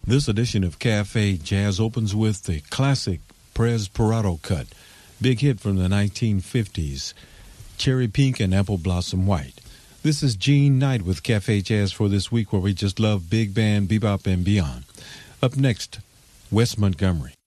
This edition of Cafe Jazz opens with the classic Perez Prado cut, big hit from the 1950s, Cherry Pink and Apple Blossom White. This is Gene Knight with Cafe Jazz for this week, where we just love big band, bebop, and beyond. Up next, Wes Montgomery.